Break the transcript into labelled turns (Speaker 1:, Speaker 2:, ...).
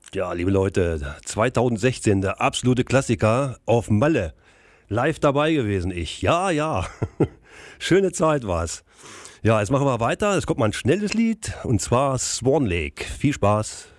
Speaker 1: Ja, liebe Leute, 2016, der absolute Klassiker auf Malle. Live dabei gewesen, ich. Ja, ja. Schöne Zeit war's. Ja, jetzt machen wir weiter. Es kommt mal ein schnelles Lied und zwar Swan Lake. Viel Spaß.